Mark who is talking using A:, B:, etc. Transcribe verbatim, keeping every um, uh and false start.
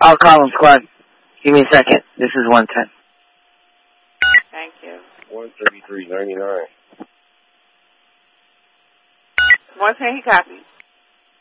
A: I'll call him, squad. Give me a second. This is one ten.
B: Thank you.
C: one thirty-three ninety-nine.
B: one ten, he copies.